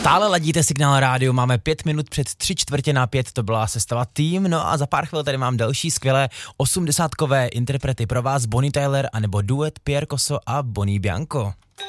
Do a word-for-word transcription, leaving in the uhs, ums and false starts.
Stále ladíte Signál rádio, máme pět minut před tři čtvrtě na pět, to byla sestava Tým, no a za pár chvil tady mám další skvělé osmdesátkové interprety pro vás, Bonnie Tyler anebo duet Pierre Cosso a Bonnie Bianco.